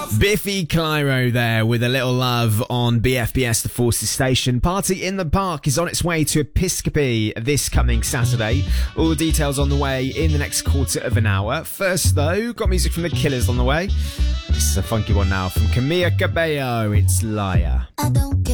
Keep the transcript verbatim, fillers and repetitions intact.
Biffy Clyro there with a little love on B F B S The Forces Station. Party in the Park is on its way to Episcopi this coming Saturday. All the details on the way in the next quarter of an hour. First though, got music from The Killers on the way. This is a funky one now from Camila Cabello. It's Liar. I don't